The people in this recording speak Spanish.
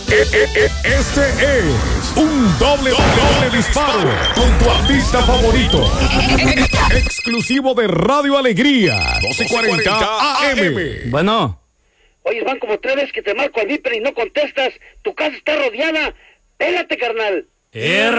Este es un doble disparo con tu artista favorito. Exclusivo de Radio Alegría, 1240 AM. Bueno. Oye, van como 3 veces que te marco al Viper y no contestas. Tu casa está rodeada. Pélate, carnal.